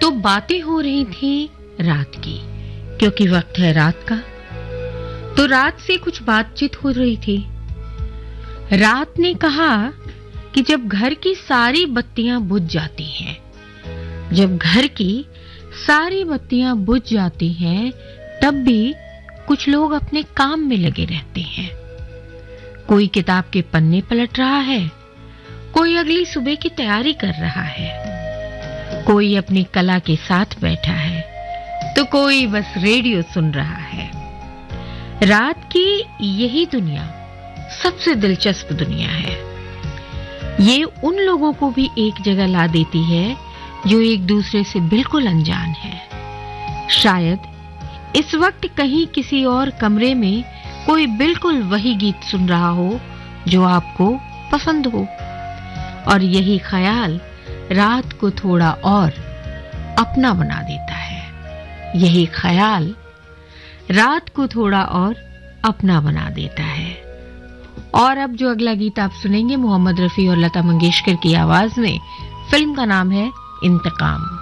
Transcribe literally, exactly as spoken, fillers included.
तो बातें हो रही थी रात की, क्योंकि वक्त है रात का। तो रात से कुछ बातचीत हो रही थी। रात ने कहा कि जब घर की सारी बत्तियां बुझ जाती हैं, जब घर की सारी बत्तियां बुझ जाती हैं, तब भी कुछ लोग अपने काम में लगे रहते हैं। कोई किताब के पन्ने पलट रहा है, कोई अगली सुबह की तैयारी कर रहा है, कोई अपनी कला के साथ बैठा है, तो कोई बस रेडियो सुन रहा है। रात की यही दुनिया सबसे दिलचस्प दुनिया है। ये उन लोगों को भी एक जगह ला देती है जो एक दूसरे से बिल्कुल अनजान है। शायद इस वक्त कहीं किसी और कमरे में कोई बिल्कुल वही गीत सुन रहा हो जो आपको पसंद हो, और यही ख्याल रात को थोड़ा और अपना बना देता है। यही ख्याल रात को थोड़ा और अपना बना देता है। और अब जो अगला गीत आप सुनेंगे मोहम्मद रफी और लता मंगेशकर की आवाज में, फिल्म का नाम है इंतकाम।